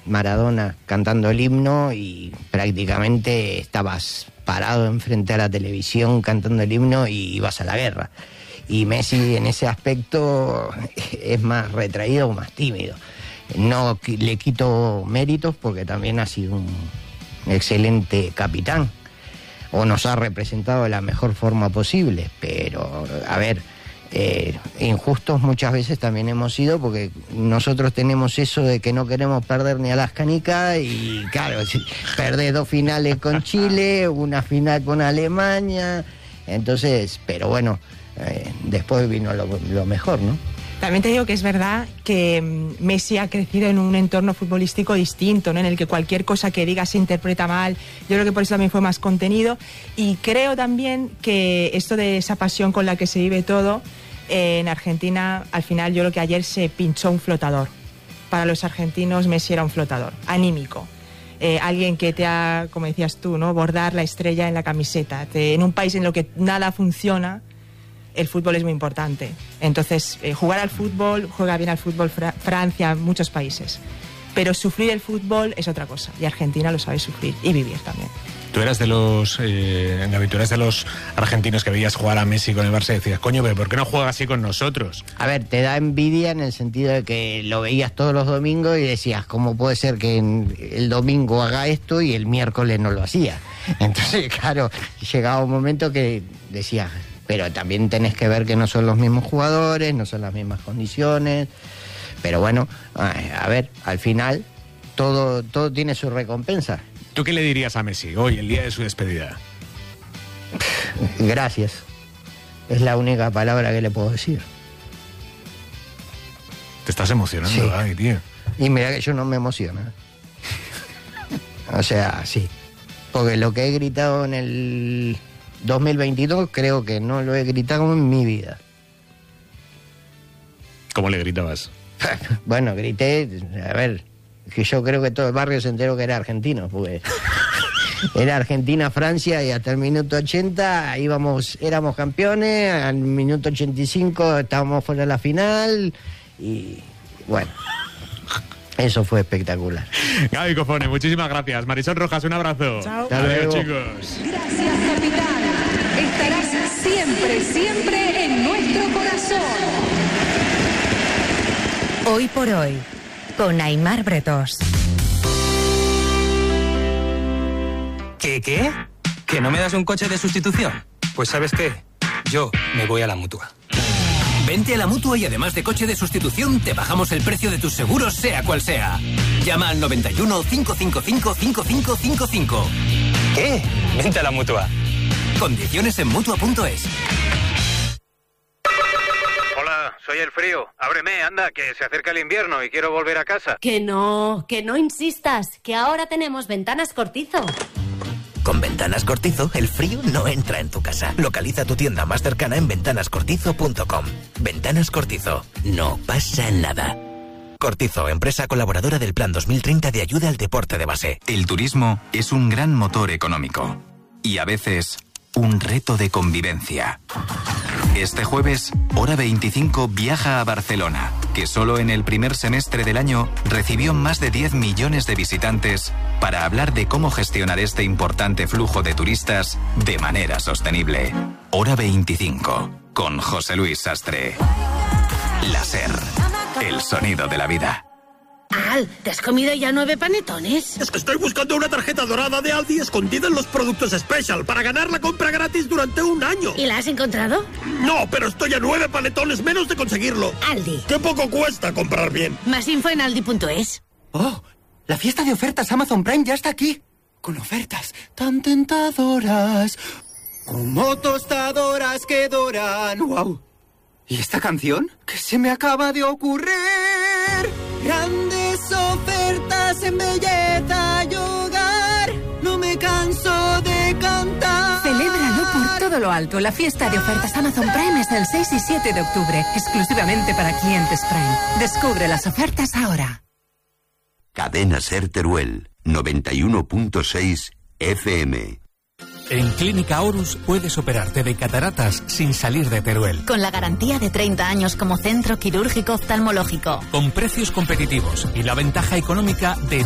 Maradona cantando el himno y prácticamente estabas parado enfrente a la televisión cantando el himno y ibas a la guerra. Y Messi en ese aspecto es más retraído, más tímido. No le quito méritos porque también ha sido un excelente capitán o nos ha representado de la mejor forma posible, pero a ver, injustos muchas veces también hemos sido porque nosotros tenemos eso de que no queremos perder ni a las canicas y claro, perdés 2 finales con Chile, una final con Alemania, entonces, pero bueno, después vino lo mejor, ¿no? También te digo que es verdad que Messi ha crecido en un entorno futbolístico distinto, ¿no? En el que cualquier cosa que diga se interpreta mal. Yo creo que por eso también fue más contenido. Y creo también que esto de esa pasión con la que se vive todo, en Argentina, al final yo creo que ayer se pinchó un flotador. Para los argentinos Messi era un flotador, anímico. Alguien que te ha, como decías tú, ¿no? Bordar la estrella en la camiseta. En un país en lo que nada funciona, el fútbol es muy importante. Entonces, jugar al fútbol, juega bien al fútbol Francia, muchos países. Pero sufrir el fútbol es otra cosa. Y Argentina lo sabe sufrir y vivir también. Tú eras de los argentinos que veías jugar a Messi con el Barça y decías, coño, pero ¿por qué no juega así con nosotros? A ver, te da envidia en el sentido de que lo veías todos los domingos y decías, ¿cómo puede ser que el domingo haga esto y el miércoles no lo hacía? Entonces, claro, llegaba un momento que decías, pero también tenés que ver que no son los mismos jugadores, no son las mismas condiciones, pero bueno, a ver, al final todo tiene su recompensa. ¿Tú qué le dirías a Messi hoy, el día de su despedida? Gracias. Es la única palabra que le puedo decir. Te estás emocionando, sí. Ay, tío. Y mira que yo no me emociono. O sea, sí. Porque lo que he gritado en el 2022 creo que no lo he gritado en mi vida. ¿Cómo le gritabas? Bueno, grité, a ver, que yo creo que todo el barrio se enteró que era argentino, porque era Argentina-Francia y hasta el minuto 80 éramos campeones, al minuto 85 estábamos fuera de la final y bueno, eso fue espectacular. Gaby Cofone, muchísimas gracias. Marisol Rojas, un abrazo. Chao. Adiós, chicos. Gracias, capitán. Estarás siempre, siempre en nuestro corazón. Hoy por hoy, con Aimar Bretos. ¿Qué? ¿Que no me das un coche de sustitución? Pues ¿sabes qué? Yo me voy a la Mutua. Vente a la Mutua y además de coche de sustitución, te bajamos el precio de tus seguros, sea cual sea. Llama al 91 555 5555. ¿Qué? Vente a la Mutua. Condiciones en Mutua.es. Hola, soy el frío. Ábreme, anda, que se acerca el invierno y quiero volver a casa. Que no insistas, que ahora tenemos Ventanas Cortizo. Con Ventanas Cortizo, el frío no entra en tu casa. Localiza tu tienda más cercana en ventanascortizo.com. Ventanas Cortizo. No pasa nada. Cortizo, empresa colaboradora del Plan 2030 de ayuda al deporte de base. El turismo es un gran motor económico y a veces un reto de convivencia. Este jueves, Hora 25 viaja a Barcelona, que solo en el primer semestre del año recibió más de 10 millones de visitantes para hablar de cómo gestionar este importante flujo de turistas de manera sostenible. Hora 25, con José Luis Sastre. La SER, el sonido de la vida. Al, ¿te has comido ya 9 panetones? Es que estoy buscando una tarjeta dorada de Aldi escondida en los productos Special para ganar la compra gratis durante un año. ¿Y la has encontrado? No, pero estoy a 9 panetones menos de conseguirlo. Aldi. ¡Qué poco cuesta comprar bien! Más info en aldi.es. ¡Oh! La fiesta de ofertas Amazon Prime ya está aquí. Con ofertas tan tentadoras como tostadoras que doran. ¡Wow! ¿Y esta canción? ¿Qué se me acaba de ocurrir? Grandes ofertas en belleza y hogar. No me canso de cantar. Celébralo por todo lo alto. La fiesta de ofertas Amazon Prime es el 6 y 7 de octubre. Exclusivamente para clientes Prime. Descubre las ofertas ahora. Cadena SER Teruel, 91.6 FM. En Clínica Horus puedes operarte de cataratas sin salir de Teruel. Con la garantía de 30 años como centro quirúrgico oftalmológico. Con precios competitivos y la ventaja económica de